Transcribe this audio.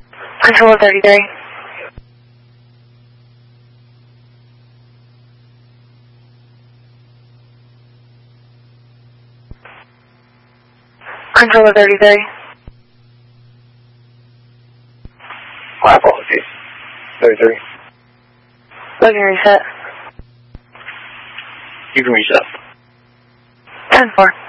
Controller 33. Controller 33. My apologies. 33. Looking reset. You can reset. 10-4.